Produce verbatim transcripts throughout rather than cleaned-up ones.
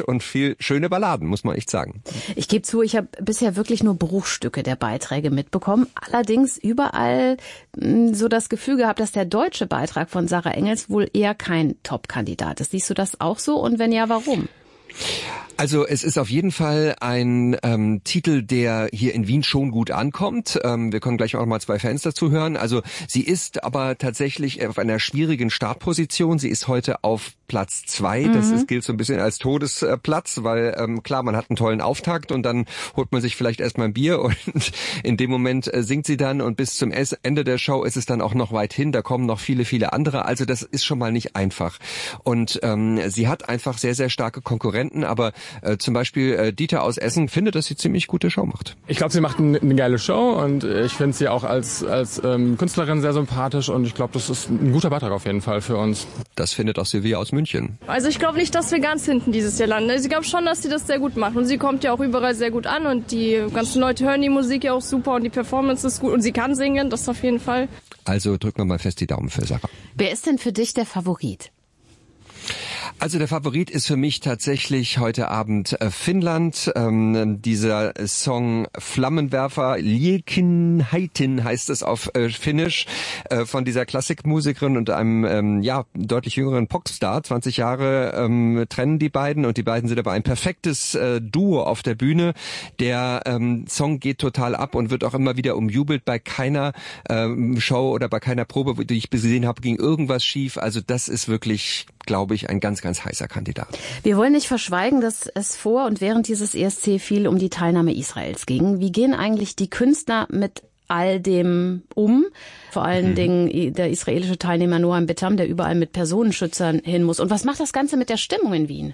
und viel schöne Balladen, muss man echt sagen. Ich gebe zu, ich habe bisher wirklich nur Bruchstücke der Beiträge mitbekommen. Allerdings überall mh, so das Gefühl gehabt, dass der deutsche Beitrag von Sarah Engels wohl eher kein Top-Kandidat ist. Siehst du das auch so? Und wenn ja, warum? Also es ist auf jeden Fall ein ähm, Titel, der hier in Wien schon gut ankommt. Ähm, wir können gleich auch mal zwei Fans dazu hören. Also sie ist aber tatsächlich auf einer schwierigen Startposition. Sie ist heute auf Platz zwei. Mhm. Das ist, gilt so ein bisschen als Todesplatz, weil ähm, klar, man hat einen tollen Auftakt und dann holt man sich vielleicht erstmal ein Bier und in dem Moment äh, singt sie dann und bis zum Ende der Show ist es dann auch noch weit hin. Da kommen noch viele, viele andere. Also das ist schon mal nicht einfach. Und ähm, sie hat einfach sehr, sehr starke Konkurrenten, aber Äh, zum Beispiel äh, Dieter aus Essen findet, dass sie ziemlich gute Show macht. Ich glaube, sie macht ein, eine geile Show und ich finde sie auch als als ähm, Künstlerin sehr sympathisch und ich glaube, das ist ein guter Beitrag auf jeden Fall für uns. Das findet auch Silvia aus München. Also ich glaube nicht, dass wir ganz hinten dieses Jahr landen. Ich glaube schon, dass sie das sehr gut macht und sie kommt ja auch überall sehr gut an und die ganzen Leute hören die Musik ja auch super und die Performance ist gut und sie kann singen, das auf jeden Fall. Also drücken wir mal fest die Daumen für Sarah. Wer ist denn für dich der Favorit? Also der Favorit ist für mich tatsächlich heute Abend äh, Finnland. Ähm, dieser Song Flammenwerfer, Liekinhaitin heißt es auf äh, Finnisch, äh, von dieser Klassikmusikerin und einem ähm, ja deutlich jüngeren Popstar. zwanzig Jahre ähm, trennen die beiden und die beiden sind aber ein perfektes äh, Duo auf der Bühne. Der ähm, Song geht total ab und wird auch immer wieder umjubelt. Bei keiner ähm, Show oder bei keiner Probe, die ich gesehen habe, ging irgendwas schief. Also das ist wirklich, glaube ich, ein ganz, ganz heißer Kandidat. Wir wollen nicht verschweigen, dass es vor und während dieses E S C viel um die Teilnahme Israels ging. Wie gehen eigentlich die Künstler mit all dem um? Vor allen mhm. Dingen der israelische Teilnehmer Noam Bitam, der überall mit Personenschützern hin muss. Und was macht das Ganze mit der Stimmung in Wien?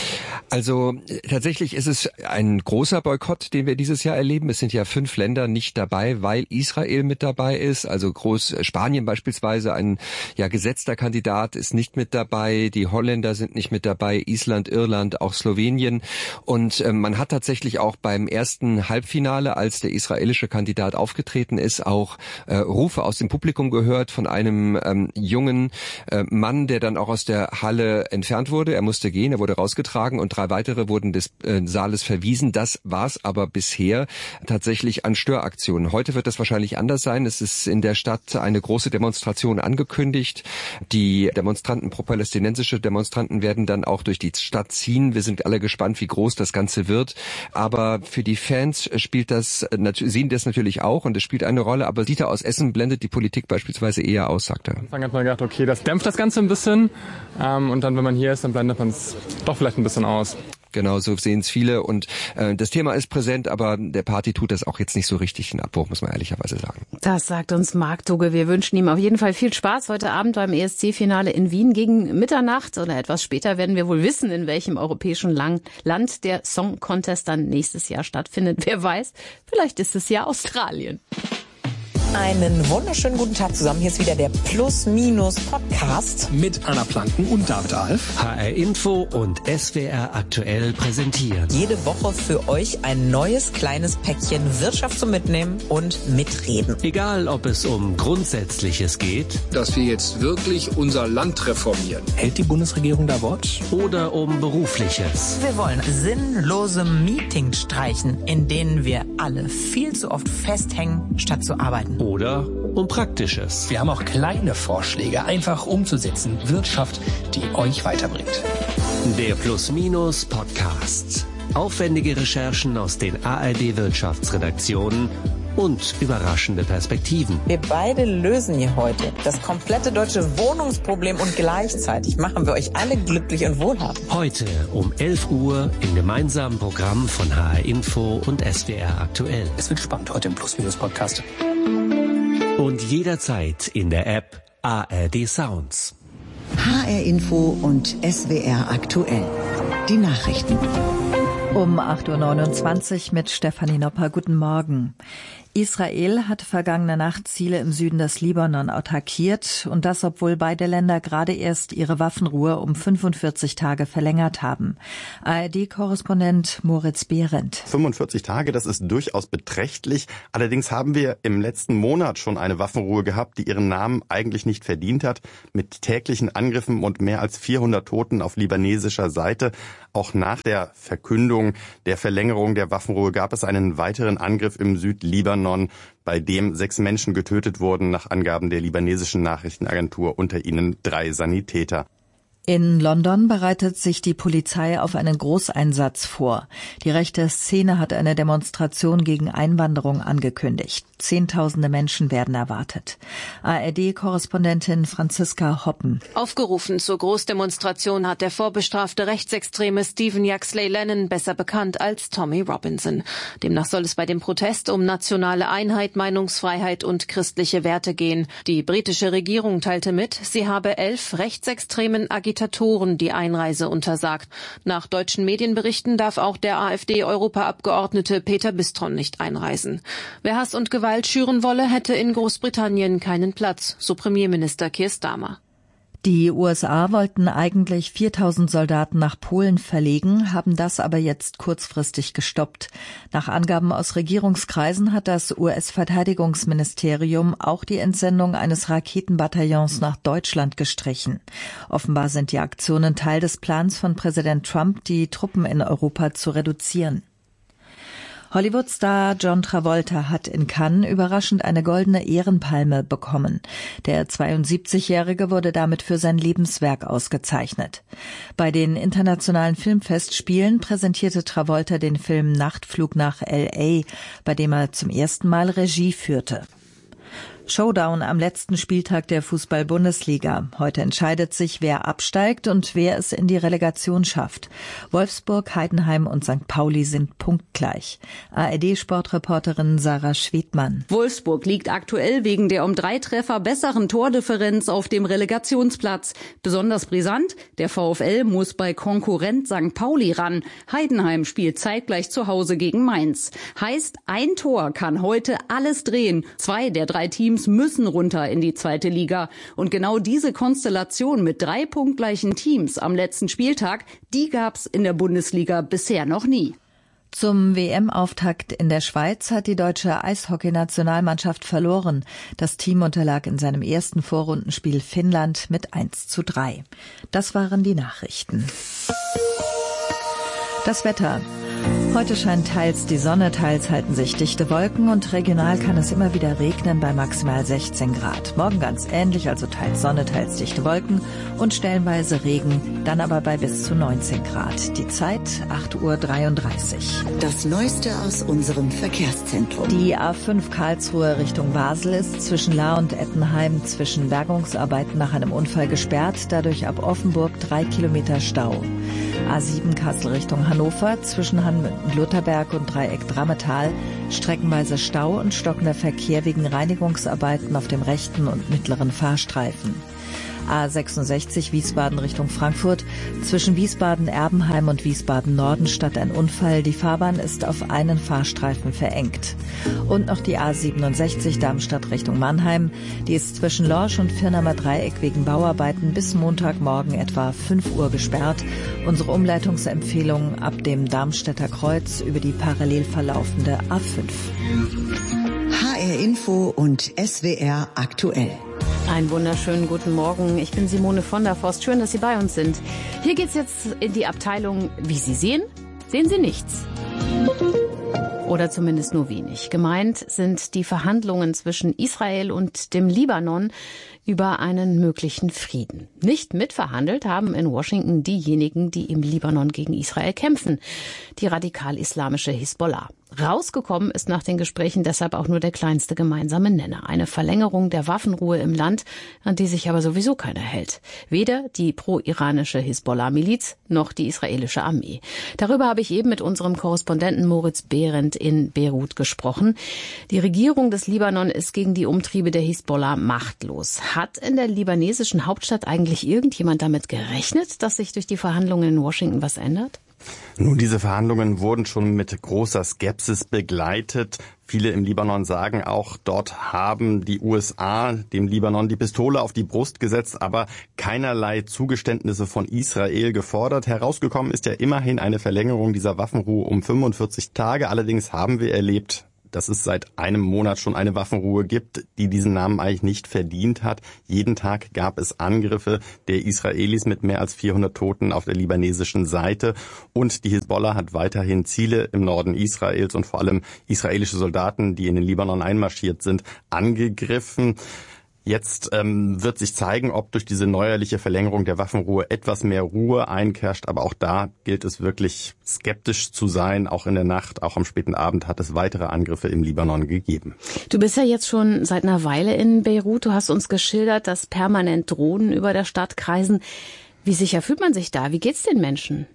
Also tatsächlich ist es ein großer Boykott, den wir dieses Jahr erleben. Es sind ja fünf Länder nicht dabei, weil Israel mit dabei ist. Also Groß Spanien beispielsweise, ein ja gesetzter Kandidat, ist nicht mit dabei. Die Holländer sind nicht mit dabei, Island, Irland, auch Slowenien. Und äh, man hat tatsächlich auch beim ersten Halbfinale, als der israelische Kandidat aufgetreten ist, auch äh, Rufe aus dem Publikum gehört von einem ähm, jungen äh, Mann, der dann auch aus der Halle entfernt wurde. Er musste gehen, er wurde rausgetragen und drei weitere wurden des äh, Saales verwiesen. Das war's aber bisher tatsächlich an Störaktionen. Heute wird das wahrscheinlich anders sein. Es ist in der Stadt eine große Demonstration angekündigt. Die Demonstranten, pro-palästinensische Demonstranten, werden dann auch durch die Stadt ziehen. Wir sind alle gespannt, wie groß das Ganze wird. Aber für die Fans spielt das, sehen das natürlich auch und es spielt eine Rolle. Aber Dieter aus Essen blendet die Politik beispielsweise eher aus, sagt er. Am Anfang hat man gedacht, okay, das dämpft das Ganze ein bisschen. Ähm, und dann, wenn man hier ist, dann blendet man es doch vielleicht ein bisschen aus. Genau, so sehen es viele und äh, das Thema ist präsent, aber der Party tut das auch jetzt nicht so richtig in Abbruch, muss man ehrlicherweise sagen. Das sagt uns Marc Tugge. Wir wünschen ihm auf jeden Fall viel Spaß heute Abend beim E S C-Finale in Wien. Gegen Mitternacht oder etwas später werden wir wohl wissen, in welchem europäischen Land der Song Contest dann nächstes Jahr stattfindet. Wer weiß, vielleicht ist es ja Australien. Einen wunderschönen guten Tag zusammen. Hier ist wieder der Plus-Minus-Podcast. Mit Anna Planken und David Alf. H R Info und S W R aktuell präsentieren. Jede Woche für euch ein neues kleines Päckchen Wirtschaft zum Mitnehmen und Mitreden. Egal, ob es um Grundsätzliches geht. Dass wir jetzt wirklich unser Land reformieren. Hält die Bundesregierung da Wort? Oder um Berufliches. Wir wollen sinnlose Meetings streichen, in denen wir alle viel zu oft festhängen, statt zu arbeiten. Oder um Praktisches. Wir haben auch kleine Vorschläge, einfach umzusetzen. Wirtschaft, die euch weiterbringt. Der Plus-Minus-Podcast. Aufwendige Recherchen aus den A R D-Wirtschaftsredaktionen und überraschende Perspektiven. Wir beide lösen hier heute das komplette deutsche Wohnungsproblem und gleichzeitig machen wir euch alle glücklich und wohlhabend. Heute um elf Uhr im gemeinsamen Programm von H R Info und S W R aktuell. Es wird spannend heute im Plus-Minus-Podcast. Und jederzeit in der App A R D Sounds. H R Info und S W R aktuell. Die Nachrichten. Um acht Uhr neunundzwanzig mit Stefanie Nopper. Guten Morgen. Israel hat vergangene Nacht Ziele im Süden des Libanon attackiert und das, obwohl beide Länder gerade erst ihre Waffenruhe um fünfundvierzig Tage verlängert haben. A R D-Korrespondent Moritz Behrendt. fünfundvierzig Tage, das ist durchaus beträchtlich. Allerdings haben wir im letzten Monat schon eine Waffenruhe gehabt, die ihren Namen eigentlich nicht verdient hat, mit täglichen Angriffen und mehr als vierhundert Toten auf libanesischer Seite. Auch nach der Verkündung der Verlängerung der Waffenruhe gab es einen weiteren Angriff im Südlibanon, bei dem sechs Menschen getötet wurden, nach Angaben der libanesischen Nachrichtenagentur, unter ihnen drei Sanitäter. In London bereitet sich die Polizei auf einen Großeinsatz vor. Die rechte Szene hat eine Demonstration gegen Einwanderung angekündigt. Zehntausende Menschen werden erwartet. A R D-Korrespondentin Franziska Hoppen. Aufgerufen zur Großdemonstration hat der vorbestrafte Rechtsextreme Stephen Yaxley Lennon, besser bekannt als Tommy Robinson. Demnach soll es bei dem Protest um nationale Einheit, Meinungsfreiheit und christliche Werte gehen. Die britische Regierung teilte mit, sie habe elf rechtsextremen Agitatoren die Einreise untersagt. Nach deutschen Medienberichten darf auch der AfD-Europaabgeordnete Peter Bistron nicht einreisen. Wer Hass und Gewalt schüren wolle, hätte in Großbritannien keinen Platz, so Premierminister Keir Starmer. Die U S A wollten eigentlich viertausend Soldaten nach Polen verlegen, haben das aber jetzt kurzfristig gestoppt. Nach Angaben aus Regierungskreisen hat das U S-Verteidigungsministerium auch die Entsendung eines Raketenbataillons nach Deutschland gestrichen. Offenbar sind die Aktionen Teil des Plans von Präsident Trump, die Truppen in Europa zu reduzieren. Hollywood-Star John Travolta hat in Cannes überraschend eine goldene Ehrenpalme bekommen. Der zweiundsiebzigjährige wurde damit für sein Lebenswerk ausgezeichnet. Bei den internationalen Filmfestspielen präsentierte Travolta den Film Nachtflug nach L A, bei dem er zum ersten Mal Regie führte. Showdown am letzten Spieltag der Fußball-Bundesliga. Heute entscheidet sich, wer absteigt und wer es in die Relegation schafft. Wolfsburg, Heidenheim und Sankt Pauli sind punktgleich. A R D-Sportreporterin Sarah Schwedmann. Wolfsburg liegt aktuell wegen der um drei Treffer besseren Tordifferenz auf dem Relegationsplatz. Besonders brisant, der VfL muss bei Konkurrent Sankt Pauli ran. Heidenheim spielt zeitgleich zu Hause gegen Mainz. Heißt, ein Tor kann heute alles drehen. Zwei der drei Teams müssen runter in die zweite Liga. Und genau diese Konstellation mit drei punktgleichen Teams am letzten Spieltag, die gab's in der Bundesliga bisher noch nie. Zum W M-Auftakt in der Schweiz hat die deutsche Eishockey-Nationalmannschaft verloren. Das Team unterlag in seinem ersten Vorrundenspiel Finnland mit eins zu drei. Das waren die Nachrichten. Das Wetter. Heute scheint teils die Sonne, teils halten sich dichte Wolken und regional kann es immer wieder regnen bei maximal sechzehn Grad. Morgen ganz ähnlich, also teils Sonne, teils dichte Wolken und stellenweise Regen, dann aber bei bis zu neunzehn Grad. Die Zeit acht Uhr dreiunddreißig. Das Neueste aus unserem Verkehrszentrum. Die A fünf Karlsruhe Richtung Basel ist zwischen Lahr und Ettenheim zwischen Bergungsarbeiten nach einem Unfall gesperrt, dadurch ab Offenburg drei Kilometer Stau. A sieben Kassel Richtung Hannover zwischen Hanmünden-Lutherberg und Dreieck Drammetal streckenweise Stau und stockender Verkehr wegen Reinigungsarbeiten auf dem rechten und mittleren Fahrstreifen. A sechsundsechzig Wiesbaden Richtung Frankfurt. Zwischen Wiesbaden-Erbenheim und Wiesbaden-Nordenstadt ein Unfall. Die Fahrbahn ist auf einen Fahrstreifen verengt. Und noch die A siebenundsechzig Darmstadt Richtung Mannheim. Die ist zwischen Lorsch und Firnamer Dreieck wegen Bauarbeiten bis Montagmorgen etwa fünf Uhr gesperrt. Unsere Umleitungsempfehlung ab dem Darmstädter Kreuz über die parallel verlaufende A fünf. H R Info und S W R aktuell. Einen wunderschönen guten Morgen. Ich bin Simone von der Forst. Schön, dass Sie bei uns sind. Hier geht's jetzt in die Abteilung, wie Sie sehen, sehen Sie nichts. Oder zumindest nur wenig. Gemeint sind die Verhandlungen zwischen Israel und dem Libanon über einen möglichen Frieden. Nicht mitverhandelt haben in Washington diejenigen, die im Libanon gegen Israel kämpfen, die radikal-islamische Hisbollah. Rausgekommen ist nach den Gesprächen deshalb auch nur der kleinste gemeinsame Nenner. Eine Verlängerung der Waffenruhe im Land, an die sich aber sowieso keiner hält. Weder die pro-iranische Hisbollah-Miliz noch die israelische Armee. Darüber habe ich eben mit unserem Korrespondenten Moritz Behrendt in Beirut gesprochen. Die Regierung des Libanon ist gegen die Umtriebe der Hisbollah machtlos. Hat in der libanesischen Hauptstadt eigentlich irgendjemand damit gerechnet, dass sich durch die Verhandlungen in Washington was ändert? Nun, diese Verhandlungen wurden schon mit großer Skepsis begleitet. Viele im Libanon sagen auch, dort haben die U S A dem Libanon die Pistole auf die Brust gesetzt, aber keinerlei Zugeständnisse von Israel gefordert. Herausgekommen ist ja immerhin eine Verlängerung dieser Waffenruhe um fünfundvierzig Tage. Allerdings haben wir erlebt, dass es seit einem Monat schon eine Waffenruhe gibt, die diesen Namen eigentlich nicht verdient hat. Jeden Tag gab es Angriffe der Israelis mit mehr als vierhundert Toten auf der libanesischen Seite. Und die Hisbollah hat weiterhin Ziele im Norden Israels und vor allem israelische Soldaten, die in den Libanon einmarschiert sind, angegriffen. Jetzt ähm, wird sich zeigen, ob durch diese neuerliche Verlängerung der Waffenruhe etwas mehr Ruhe einkehrt. Aber auch da gilt es wirklich skeptisch zu sein. Auch in der Nacht, auch am späten Abend hat es weitere Angriffe im Libanon gegeben. Du bist ja jetzt schon seit einer Weile in Beirut. Du hast uns geschildert, dass permanent Drohnen über der Stadt kreisen. Wie sicher fühlt man sich da? Wie geht's den Menschen?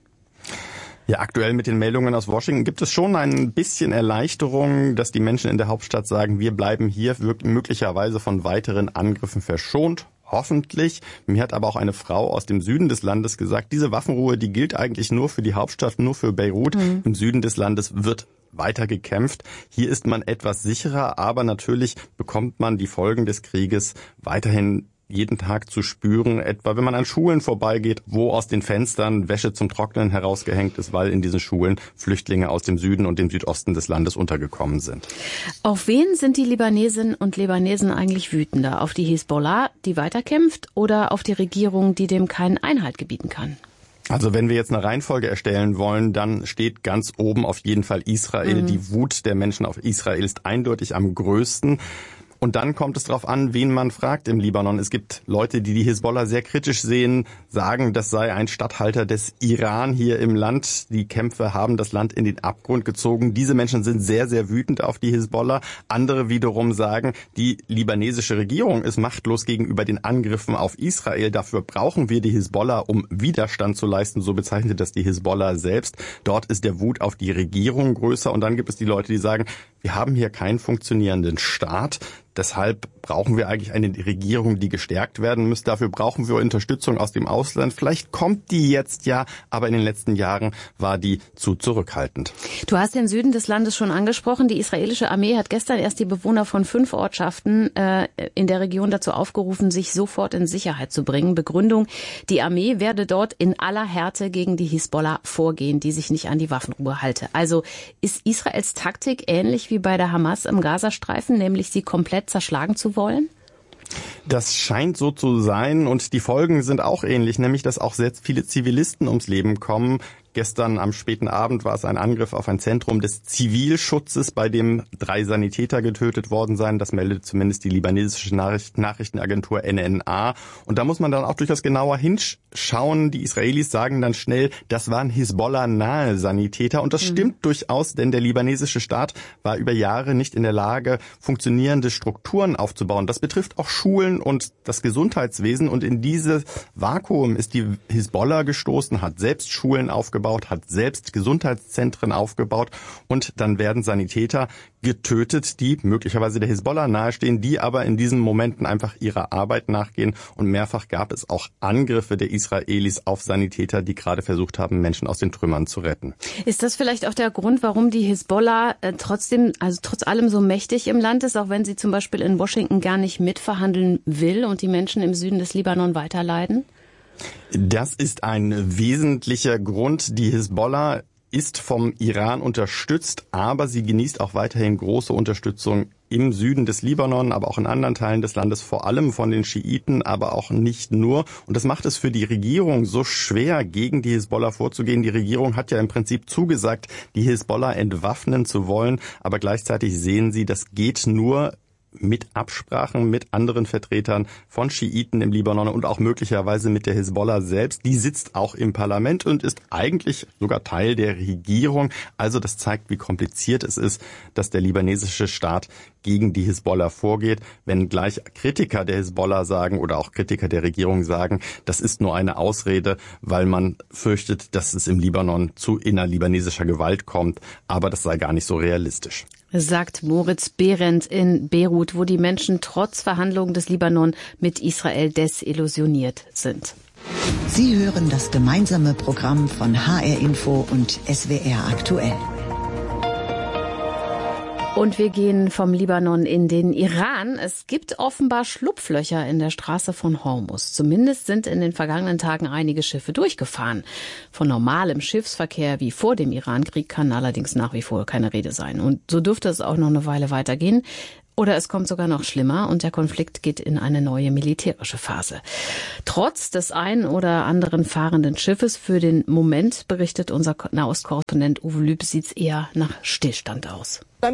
Ja, aktuell mit den Meldungen aus Washington gibt es schon ein bisschen Erleichterung, dass die Menschen in der Hauptstadt sagen, wir bleiben hier möglicherweise von weiteren Angriffen verschont. Hoffentlich. Mir hat aber auch eine Frau aus dem Süden des Landes gesagt, diese Waffenruhe, die gilt eigentlich nur für die Hauptstadt, nur für Beirut. Mhm. Im Süden des Landes wird weiter gekämpft. Hier ist man etwas sicherer, aber natürlich bekommt man die Folgen des Krieges weiterhin jeden Tag zu spüren, etwa wenn man an Schulen vorbeigeht, wo aus den Fenstern Wäsche zum Trocknen herausgehängt ist, weil in diesen Schulen Flüchtlinge aus dem Süden und dem Südosten des Landes untergekommen sind. Auf wen sind die Libanesinnen und Libanesen eigentlich wütender? Auf die Hisbollah, die weiterkämpft, oder auf die Regierung, die dem keinen Einhalt gebieten kann? Also wenn wir jetzt eine Reihenfolge erstellen wollen, dann steht ganz oben auf jeden Fall Israel. Mhm. Die Wut der Menschen auf Israel ist eindeutig am größten. Und dann kommt es darauf an, wen man fragt im Libanon. Es gibt Leute, die die Hisbollah sehr kritisch sehen, sagen, das sei ein Statthalter des Iran hier im Land. Die Kämpfe haben das Land in den Abgrund gezogen. Diese Menschen sind sehr, sehr wütend auf die Hisbollah. Andere wiederum sagen, die libanesische Regierung ist machtlos gegenüber den Angriffen auf Israel. Dafür brauchen wir die Hisbollah, um Widerstand zu leisten. So bezeichnet das die Hisbollah selbst. Dort ist der Wut auf die Regierung größer. Und dann gibt es die Leute, die sagen, wir haben hier keinen funktionierenden Staat. Deshalb brauchen wir eigentlich eine Regierung, die gestärkt werden muss. Dafür brauchen wir Unterstützung aus dem Ausland. Vielleicht kommt die jetzt ja, aber in den letzten Jahren war die zu zurückhaltend. Du hast den Süden des Landes schon angesprochen. Die israelische Armee hat gestern erst die Bewohner von fünf Ortschaften äh, in der Region dazu aufgerufen, sich sofort in Sicherheit zu bringen. Begründung, die Armee werde dort in aller Härte gegen die Hisbollah vorgehen, die sich nicht an die Waffenruhe halte. Also ist Israels Taktik ähnlich wie bei der Hamas im Gazastreifen, nämlich sie komplett zerschlagen zu wollen? Das scheint so zu sein und die Folgen sind auch ähnlich, nämlich dass auch sehr viele Zivilisten ums Leben kommen. Gestern am späten Abend war es ein Angriff auf ein Zentrum des Zivilschutzes, bei dem drei Sanitäter getötet worden seien. Das meldet zumindest die libanesische Nachricht- Nachrichtenagentur N N A. Und da muss man dann auch durchaus genauer hinschauen. Die Israelis sagen dann schnell, das waren Hisbollah-nahe Sanitäter. Und das mhm. stimmt durchaus, denn der libanesische Staat war über Jahre nicht in der Lage, funktionierende Strukturen aufzubauen. Das betrifft auch Schulen und das Gesundheitswesen. Und in dieses Vakuum ist die Hisbollah gestoßen, hat selbst Schulen aufgebaut, hat selbst Gesundheitszentren aufgebaut und dann werden Sanitäter getötet, die möglicherweise der Hisbollah nahestehen, die aber in diesen Momenten einfach ihrer Arbeit nachgehen. Und mehrfach gab es auch Angriffe der Israelis auf Sanitäter, die gerade versucht haben, Menschen aus den Trümmern zu retten. Ist das vielleicht auch der Grund, warum die Hisbollah äh, trotzdem, also trotz allem so mächtig im Land ist, auch wenn sie zum Beispiel in Washington gar nicht mitverhandeln will und die Menschen im Süden des Libanon weiterleiden? Das ist ein wesentlicher Grund. Die Hisbollah ist vom Iran unterstützt, aber sie genießt auch weiterhin große Unterstützung im Süden des Libanon, aber auch in anderen Teilen des Landes, vor allem von den Schiiten, aber auch nicht nur. Und das macht es für die Regierung so schwer, gegen die Hisbollah vorzugehen. Die Regierung hat ja im Prinzip zugesagt, die Hisbollah entwaffnen zu wollen, aber gleichzeitig sehen sie, das geht nur mit Absprachen mit anderen Vertretern von Schiiten im Libanon und auch möglicherweise mit der Hisbollah selbst. Die sitzt auch im Parlament und ist eigentlich sogar Teil der Regierung. Also das zeigt, wie kompliziert es ist, dass der libanesische Staat gegen die Hisbollah vorgeht, wenn gleich Kritiker der Hisbollah sagen oder auch Kritiker der Regierung sagen, das ist nur eine Ausrede, weil man fürchtet, dass es im Libanon zu innerlibanesischer Gewalt kommt. Aber das sei gar nicht so realistisch. Sagt Moritz Behrendt in Beirut, wo die Menschen trotz Verhandlungen des Libanon mit Israel desillusioniert sind. Sie hören das gemeinsame Programm von H R Info und S W R aktuell. Und wir gehen vom Libanon in den Iran. Es gibt offenbar Schlupflöcher in der Straße von Hormuz. Zumindest sind in den vergangenen Tagen einige Schiffe durchgefahren. Von normalem Schiffsverkehr wie vor dem Irankrieg kann allerdings nach wie vor keine Rede sein. Und so dürfte es auch noch eine Weile weitergehen. Oder es kommt sogar noch schlimmer und der Konflikt geht in eine neue militärische Phase. Trotz des ein oder anderen fahrenden Schiffes für den Moment, berichtet unser Nahostkorrespondent Uwe Lüb, sieht es eher nach Stillstand aus. Ein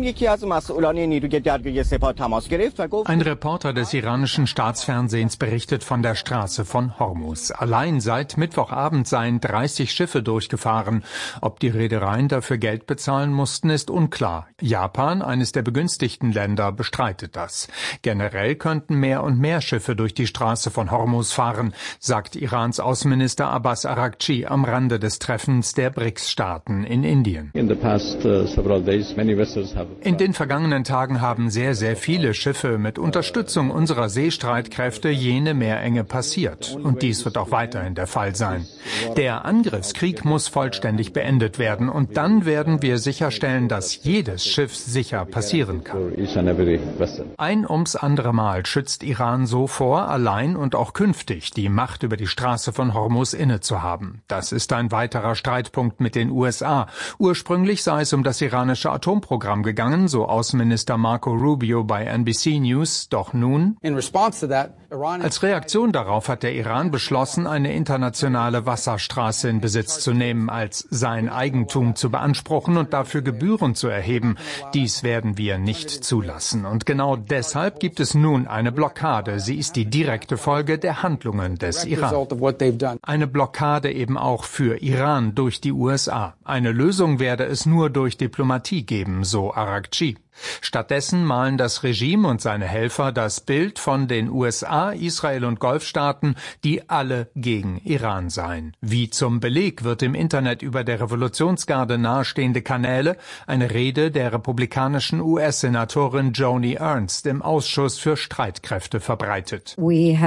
Reporter des iranischen Staatsfernsehens berichtet von der Straße von Hormuz. Allein seit Mittwochabend seien dreißig Schiffe durchgefahren. Ob die Reedereien dafür Geld bezahlen mussten, ist unklar. Japan, eines der begünstigten Länder, bestreitet das. Generell könnten mehr und mehr Schiffe durch die Straße von Hormuz fahren, sagt Irans Außenminister Abbas Araghchi am Rande des Treffens der B R I C S-Staaten in Indien. In the past, uh, several days, many vessels In den vergangenen Tagen haben sehr, sehr viele Schiffe mit Unterstützung unserer Seestreitkräfte jene Meerenge passiert. Und dies wird auch weiterhin der Fall sein. Der Angriffskrieg muss vollständig beendet werden. Und dann werden wir sicherstellen, dass jedes Schiff sicher passieren kann. Ein ums andere Mal schützt Iran so vor, allein und auch künftig die Macht über die Straße von Hormuz innezuhaben. Das ist ein weiterer Streitpunkt mit den U S A. Ursprünglich sei es um das iranische Atomprogramm gegangen, so Außenminister Marco Rubio bei N B C News. Doch nun, als Reaktion darauf hat der Iran beschlossen, eine internationale Wasserstraße in Besitz zu nehmen, als sein Eigentum zu beanspruchen und dafür Gebühren zu erheben. Dies werden wir nicht zulassen. Und genau deshalb gibt es nun eine Blockade. Sie ist die direkte Folge der Handlungen des Iran. Eine Blockade eben auch für Iran durch die U S A. Eine Lösung werde es nur durch Diplomatie geben, so Araghchi. Stattdessen malen das Regime und seine Helfer das Bild von den U S A, Israel und Golfstaaten, die alle gegen Iran seien. Wie zum Beleg wird im Internet über der Revolutionsgarde nahestehende Kanäle eine Rede der republikanischen U S-Senatorin Joni Ernst im Ausschuss für Streitkräfte verbreitet. Wir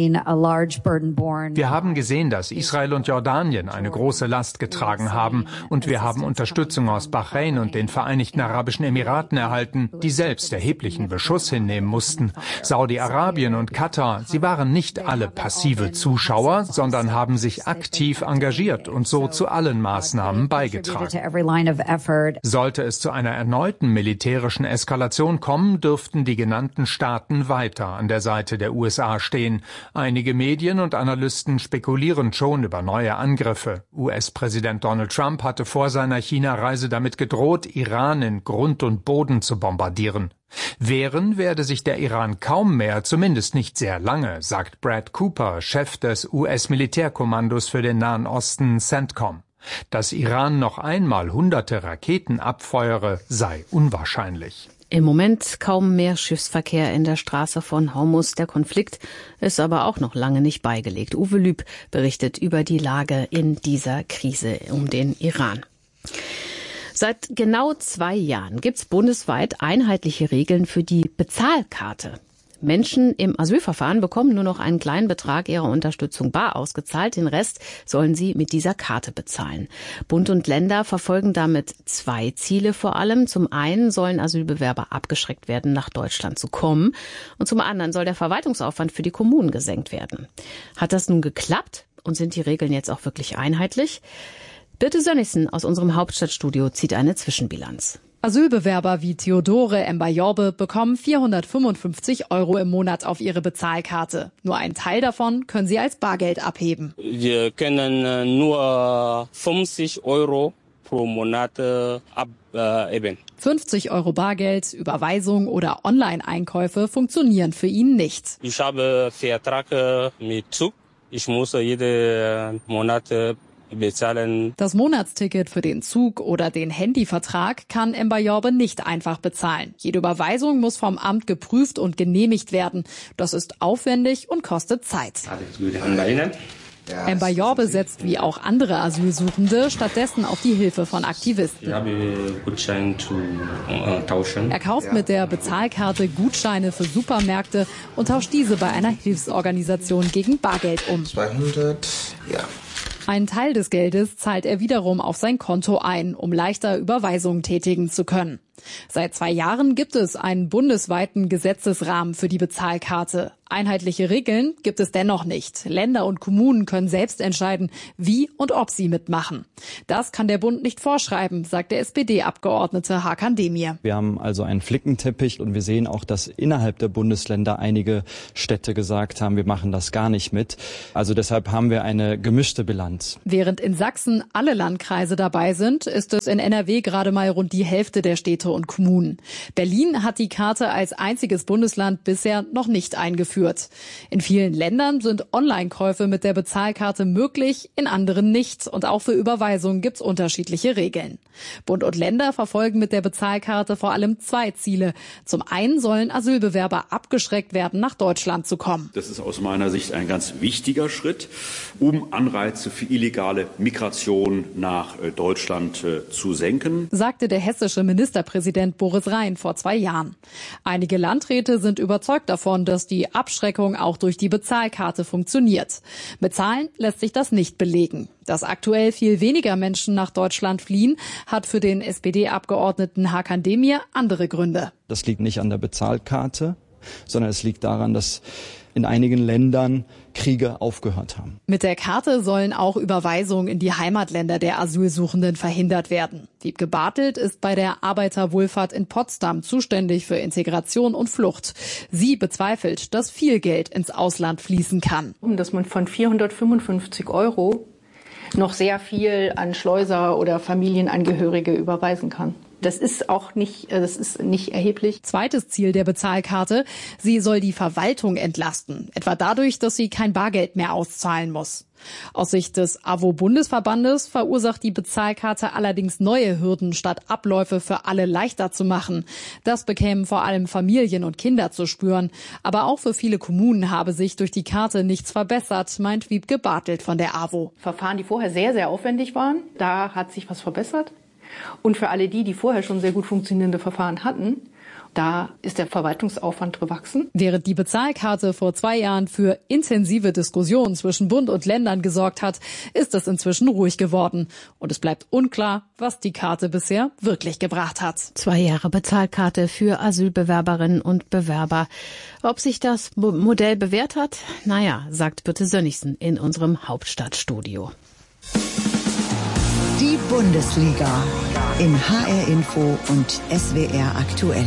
haben gesehen, dass Israel und Jordanien eine große Last getragen haben und wir haben Unterstützung aus Bahrain und den Vereinigten Arabischen Emiraten erhalten, die selbst erheblichen Beschuss hinnehmen mussten. Saudi-Arabien und Katar, sie waren nicht alle passive Zuschauer, sondern haben sich aktiv engagiert und so zu allen Maßnahmen beigetragen. Sollte es zu einer erneuten militärischen Eskalation kommen, dürften die genannten Staaten weiter an der Seite der U S A stehen. Einige Medien und Analysten spekulieren schon über neue Angriffe. U S-Präsident Donald Trump hatte vor seiner China-Reise damit gedroht, Iran in Grund und Boden zu bombardieren. Wehren werde sich der Iran kaum mehr, zumindest nicht sehr lange, sagt Brad Cooper, Chef des U S-Militärkommandos für den Nahen Osten CENTCOM. Dass Iran noch einmal hunderte Raketen abfeuere, sei unwahrscheinlich. Im Moment kaum mehr Schiffsverkehr in der Straße von Hormuz. Der Konflikt ist aber auch noch lange nicht beigelegt. Uwe Lüb berichtet über die Lage in dieser Krise um den Iran. Seit genau zwei Jahren gibt es bundesweit einheitliche Regeln für die Bezahlkarte. Menschen im Asylverfahren bekommen nur noch einen kleinen Betrag ihrer Unterstützung bar ausgezahlt. Den Rest sollen sie mit dieser Karte bezahlen. Bund und Länder verfolgen damit zwei Ziele vor allem. Zum einen sollen Asylbewerber abgeschreckt werden, nach Deutschland zu kommen. Und zum anderen soll der Verwaltungsaufwand für die Kommunen gesenkt werden. Hat das nun geklappt? Und sind die Regeln jetzt auch wirklich einheitlich? Birte Sönnigsen aus unserem Hauptstadtstudio zieht eine Zwischenbilanz. Asylbewerber wie Theodore Mbayorbe bekommen vierhundertfünfundfünfzig Euro im Monat auf ihre Bezahlkarte. Nur einen Teil davon können sie als Bargeld abheben. Wir können nur fünfzig Euro pro Monat abheben. fünfzig Euro Bargeld, Überweisung oder Online-Einkäufe funktionieren für ihn nicht. Ich habe Vertrag mit Zug. Ich muss jeden Monat bezahlen. Das Monatsticket für den Zug oder den Handyvertrag kann Mbayorbe nicht einfach bezahlen. Jede Überweisung muss vom Amt geprüft und genehmigt werden. Das ist aufwendig und kostet Zeit. Alles Gute an Ihnen. Mbayorbe setzt wie auch andere Asylsuchende stattdessen auf die Hilfe von Aktivisten. Ich habe Gutschein zu äh, tauschen. Er kauft mit der Bezahlkarte Gutscheine für Supermärkte und tauscht diese bei einer Hilfsorganisation gegen Bargeld um. zweihundert, ja. Einen Teil des Geldes zahlt er wiederum auf sein Konto ein, um leichter Überweisungen tätigen zu können. Seit zwei Jahren gibt es einen bundesweiten Gesetzesrahmen für die Bezahlkarte. Einheitliche Regeln gibt es dennoch nicht. Länder und Kommunen können selbst entscheiden, wie und ob sie mitmachen. Das kann der Bund nicht vorschreiben, sagt der S P D-Abgeordnete Hakan Demir. Wir haben also einen Flickenteppich und wir sehen auch, dass innerhalb der Bundesländer einige Städte gesagt haben, wir machen das gar nicht mit. Also deshalb haben wir eine gemischte Bilanz. Während in Sachsen alle Landkreise dabei sind, ist es in N R W gerade mal rund die Hälfte der Städte und Kommunen. Berlin hat die Karte als einziges Bundesland bisher noch nicht eingeführt. In vielen Ländern sind Online-Käufe mit der Bezahlkarte möglich, in anderen nicht. Und auch für Überweisungen gibt es unterschiedliche Regeln. Bund und Länder verfolgen mit der Bezahlkarte vor allem zwei Ziele. Zum einen sollen Asylbewerber abgeschreckt werden, nach Deutschland zu kommen. Das ist aus meiner Sicht ein ganz wichtiger Schritt, um Anreize für illegale Migration nach Deutschland zu senken, sagte der hessische Ministerpräsident Boris Rhein vor zwei Jahren. Einige Landräte sind überzeugt davon, dass die Abschreckung auch durch die Bezahlkarte funktioniert. Mit Zahlen lässt sich das nicht belegen. Dass aktuell viel weniger Menschen nach Deutschland fliehen, hat für den S P D-Abgeordneten Hakan Demir andere Gründe. Das liegt nicht an der Bezahlkarte, sondern es liegt daran, dass in einigen Ländern Kriege aufgehört haben. Mit der Karte sollen auch Überweisungen in die Heimatländer der Asylsuchenden verhindert werden. Wiebke Bartelt ist bei der Arbeiterwohlfahrt in Potsdam zuständig für Integration und Flucht. Sie bezweifelt, dass viel Geld ins Ausland fließen kann. Dass man von vierhundertfünfundfünfzig Euro noch sehr viel an Schleuser oder Familienangehörige überweisen kann. Das ist auch nicht, das ist nicht erheblich. Zweites Ziel der Bezahlkarte: Sie soll die Verwaltung entlasten, etwa dadurch, dass sie kein Bargeld mehr auszahlen muss. Aus Sicht des A W O-Bundesverbandes verursacht die Bezahlkarte allerdings neue Hürden, statt Abläufe für alle leichter zu machen. Das bekämen vor allem Familien und Kinder zu spüren. Aber auch für viele Kommunen habe sich durch die Karte nichts verbessert, meint Wiebke Bartelt von der A W O. Verfahren, die vorher sehr, sehr aufwendig waren, da hat sich was verbessert. Und für alle die, die vorher schon sehr gut funktionierende Verfahren hatten, da ist der Verwaltungsaufwand gewachsen. Während die Bezahlkarte vor zwei Jahren für intensive Diskussionen zwischen Bund und Ländern gesorgt hat, ist es inzwischen ruhig geworden. Und es bleibt unklar, was die Karte bisher wirklich gebracht hat. Zwei Jahre Bezahlkarte für Asylbewerberinnen und Bewerber. Ob sich das Modell bewährt hat? Naja, sagt Birte Sönnigsen in unserem Hauptstadtstudio. Die Bundesliga in H R Info und S W R aktuell.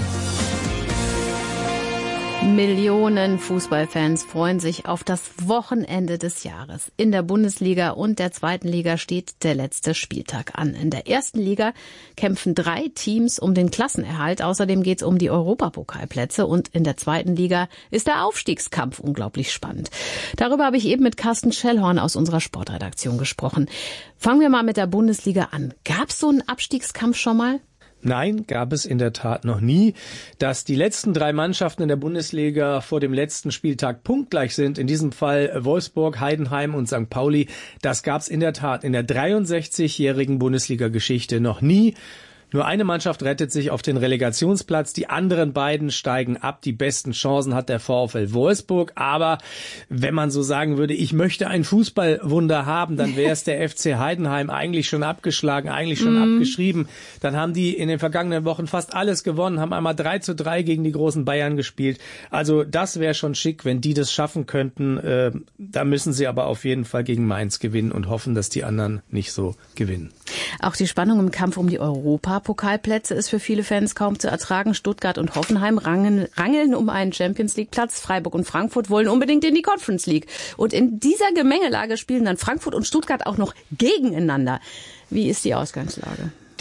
Millionen Fußballfans freuen sich auf das Wochenende des Jahres. In der Bundesliga und der zweiten Liga steht der letzte Spieltag an. In der ersten Liga kämpfen drei Teams um den Klassenerhalt. Außerdem geht es um die Europapokalplätze. Und in der zweiten Liga ist der Aufstiegskampf unglaublich spannend. Darüber habe ich eben mit Carsten Schellhorn aus unserer Sportredaktion gesprochen. Fangen wir mal mit der Bundesliga an. Gab es so einen Abstiegskampf schon mal? Nein, gab es in der Tat noch nie. Dass die letzten drei Mannschaften in der Bundesliga vor dem letzten Spieltag punktgleich sind, in diesem Fall Wolfsburg, Heidenheim und Sankt Pauli, das gab es in der Tat in der dreiundsechzigjährigen Bundesliga-Geschichte noch nie. Nur eine Mannschaft rettet sich auf den Relegationsplatz, die anderen beiden steigen ab. Die besten Chancen hat der VfL Wolfsburg. Aber wenn man so sagen würde, ich möchte ein Fußballwunder haben, dann wäre es der F C Heidenheim eigentlich schon abgeschlagen, eigentlich schon mm. abgeschrieben. Dann haben die in den vergangenen Wochen fast alles gewonnen, haben einmal drei zu drei gegen die großen Bayern gespielt. Also das wäre schon schick, wenn die das schaffen könnten. Äh, da müssen sie aber auf jeden Fall gegen Mainz gewinnen und hoffen, dass die anderen nicht so gewinnen. Auch die Spannung im Kampf um die Europapokalplätze ist für viele Fans kaum zu ertragen. Stuttgart und Hoffenheim rangeln, rangeln um einen Champions-League-Platz. Freiburg und Frankfurt wollen unbedingt in die Conference League. Und in dieser Gemengelage spielen dann Frankfurt und Stuttgart auch noch gegeneinander. Wie ist die Ausgangslage?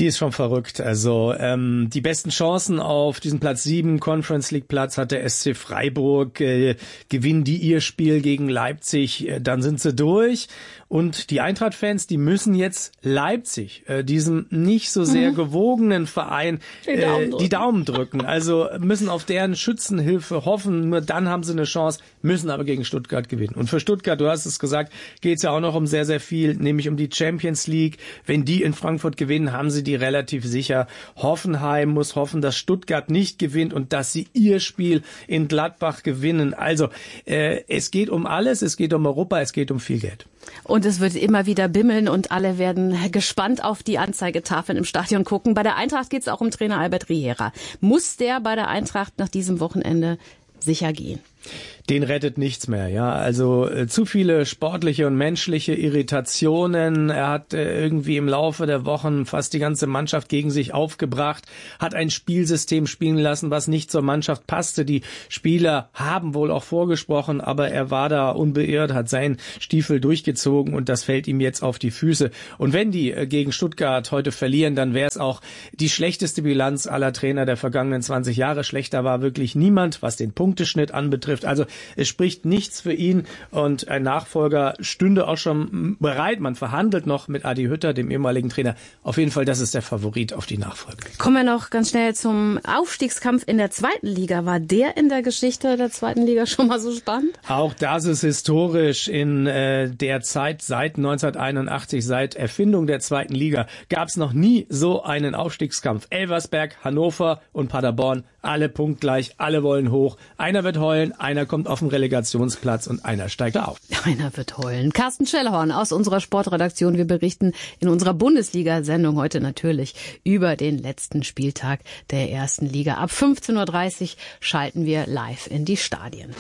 Die ist schon verrückt. Also ähm, die besten Chancen auf diesen Platz sieben Conference League Platz hat der S C Freiburg. Äh, gewinnen die ihr Spiel gegen Leipzig, äh, dann sind sie durch. Und die Eintracht-Fans, die müssen jetzt Leipzig, äh, diesem nicht so sehr gewogenen Verein, äh, die, Daumen die Daumen drücken. Also müssen auf deren Schützenhilfe hoffen. Nur dann haben sie eine Chance, müssen aber gegen Stuttgart gewinnen. Und für Stuttgart, du hast es gesagt, geht es ja auch noch um sehr, sehr viel, nämlich um die Champions League. Wenn die in Frankfurt gewinnen, haben sie die relativ sicher. Hoffenheim muss hoffen, dass Stuttgart nicht gewinnt und dass sie ihr Spiel in Gladbach gewinnen. Also äh, es geht um alles, es geht um Europa, es geht um viel Geld. Und es wird immer wieder bimmeln und alle werden gespannt auf die Anzeigetafeln im Stadion gucken. Bei der Eintracht geht es auch um Trainer Albert Riera. Muss der bei der Eintracht nach diesem Wochenende sicher gehen? Den rettet nichts mehr, ja. Also äh, zu viele sportliche und menschliche Irritationen. Er hat äh, irgendwie im Laufe der Wochen fast die ganze Mannschaft gegen sich aufgebracht, hat ein Spielsystem spielen lassen, was nicht zur Mannschaft passte. Die Spieler haben wohl auch vorgesprochen, aber er war da unbeirrt, hat seinen Stiefel durchgezogen und das fällt ihm jetzt auf die Füße. Und wenn die äh, gegen Stuttgart heute verlieren, dann wäre es auch die schlechteste Bilanz aller Trainer der vergangenen zwanzig Jahre. Schlechter war wirklich niemand, was den Punkteschnitt anbetrifft. Also es spricht nichts für ihn und ein Nachfolger stünde auch schon bereit. Man verhandelt noch mit Adi Hütter, dem ehemaligen Trainer. Auf jeden Fall, das ist der Favorit auf die Nachfolge. Kommen wir noch ganz schnell zum Aufstiegskampf in der zweiten Liga. War der in der Geschichte der zweiten Liga schon mal so spannend? Auch das ist historisch. In äh, der Zeit seit neunzehnhunderteinundachtzig, seit Erfindung der zweiten Liga, gab es noch nie so einen Aufstiegskampf. Elversberg, Hannover und Paderborn, alle punktgleich, alle wollen hoch. Einer wird heulen, einer kommt auf den Relegationsplatz und einer steigt auf. Einer wird heulen. Carsten Schellhorn aus unserer Sportredaktion. Wir berichten in unserer Bundesliga-Sendung heute natürlich über den letzten Spieltag der ersten Liga. Ab fünfzehn Uhr dreißig schalten wir live in die Stadien.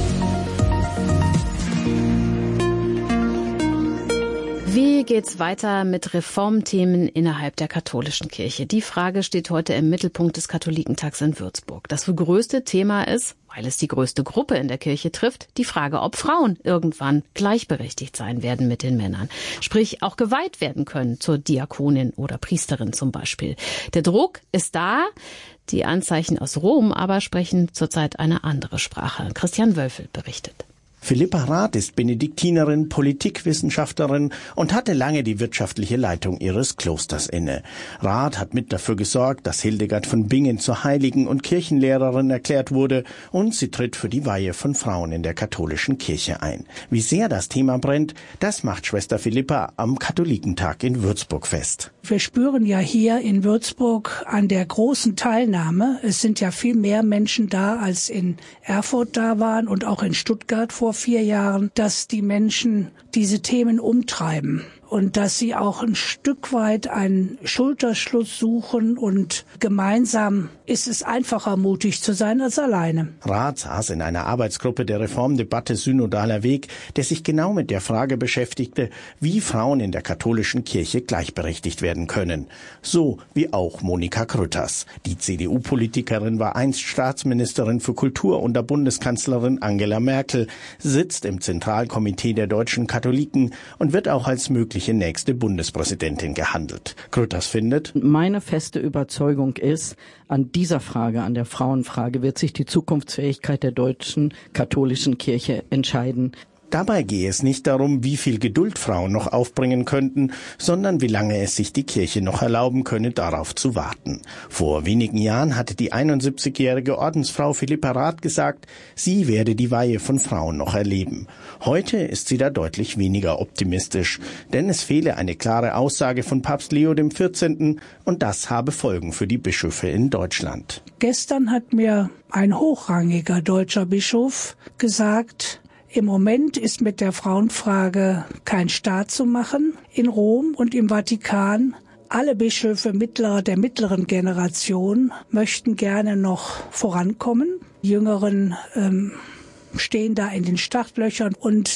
Wie geht's weiter mit Reformthemen innerhalb der katholischen Kirche? Die Frage steht heute im Mittelpunkt des Katholikentags in Würzburg. Das größte Thema ist, weil es die größte Gruppe in der Kirche trifft, die Frage, ob Frauen irgendwann gleichberechtigt sein werden mit den Männern. Sprich, auch geweiht werden können zur Diakonin oder Priesterin zum Beispiel. Der Druck ist da. Die Anzeichen aus Rom aber sprechen zurzeit eine andere Sprache. Christian Wölfel berichtet. Philippa Rath ist Benediktinerin, Politikwissenschaftlerin und hatte lange die wirtschaftliche Leitung ihres Klosters inne. Rath hat mit dafür gesorgt, dass Hildegard von Bingen zur Heiligen und Kirchenlehrerin erklärt wurde und sie tritt für die Weihe von Frauen in der katholischen Kirche ein. Wie sehr das Thema brennt, das macht Schwester Philippa am Katholikentag in Würzburg fest. Wir spüren ja hier in Würzburg an der großen Teilnahme, es sind ja viel mehr Menschen da, als in Erfurt da waren und auch in Stuttgart vor vier Jahren, dass die Menschen diese Themen umtreiben und dass sie auch ein Stück weit einen Schulterschluss suchen und gemeinsam ist es einfacher, mutig zu sein als alleine. Rath saß in einer Arbeitsgruppe der Reformdebatte Synodaler Weg, der sich genau mit der Frage beschäftigte, wie Frauen in der katholischen Kirche gleichberechtigt werden können. So wie auch Monika Grütters. Die C D U-Politikerin war einst Staatsministerin für Kultur unter Bundeskanzlerin Angela Merkel, sitzt im Zentralkomitee der deutschen Katholiken und wird auch als mögliche nächste Bundespräsidentin gehandelt. Grütters findet: Meine feste Überzeugung ist, an dieser Frage, an der Frauenfrage, wird sich die Zukunftsfähigkeit der deutschen katholischen Kirche entscheiden. Dabei gehe es nicht darum, wie viel Geduld Frauen noch aufbringen könnten, sondern wie lange es sich die Kirche noch erlauben könne, darauf zu warten. Vor wenigen Jahren hatte die einundsiebzigjährige Ordensfrau Philippa Rath gesagt, sie werde die Weihe von Frauen noch erleben. Heute ist sie da deutlich weniger optimistisch, denn es fehle eine klare Aussage von Papst Leo der vierzehnte. und das habe Folgen für die Bischöfe in Deutschland. Gestern hat mir ein hochrangiger deutscher Bischof gesagt, im Moment ist mit der Frauenfrage kein Staat zu machen. In Rom und im Vatikan, alle Bischöfe mittlerer, der mittleren Generation möchten gerne noch vorankommen. Die Jüngeren ähm, stehen da in den Startlöchern und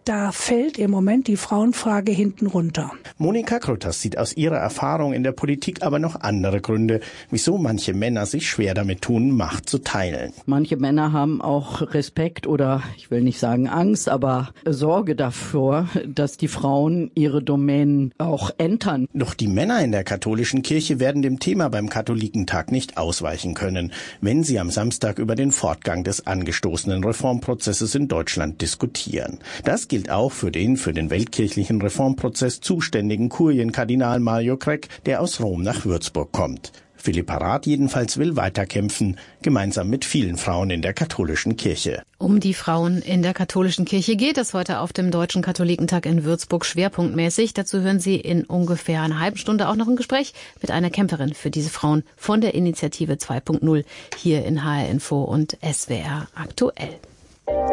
da fällt im Moment die Frauenfrage hinten runter. Monika Grütters sieht aus ihrer Erfahrung in der Politik aber noch andere Gründe, wieso manche Männer sich schwer damit tun, Macht zu teilen. Manche Männer haben auch Respekt oder, ich will nicht sagen Angst, aber Sorge davor, dass die Frauen ihre Domänen auch entern. Doch die Männer in der katholischen Kirche werden dem Thema beim Katholikentag nicht ausweichen können, wenn sie am Samstag über den Fortgang des angestoßenen Reformprozesses in Deutschland diskutieren. Das gilt auch für den für den weltkirchlichen Reformprozess zuständigen Kurienkardinal Mario Crack, der aus Rom nach Würzburg kommt. Philippa Rath jedenfalls will weiterkämpfen, gemeinsam mit vielen Frauen in der katholischen Kirche. Um die Frauen in der katholischen Kirche geht es heute auf dem Deutschen Katholikentag in Würzburg schwerpunktmäßig. Dazu hören Sie in ungefähr einer halben Stunde auch noch ein Gespräch mit einer Kämpferin für diese Frauen von der Initiative zwei Punkt null hier in H R Info und S W R aktuell.